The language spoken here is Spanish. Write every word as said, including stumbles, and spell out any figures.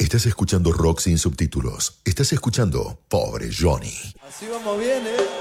Estás escuchando rock sin subtítulos. Estás escuchando Pobre Johnny. Así vamos bien, ¿eh?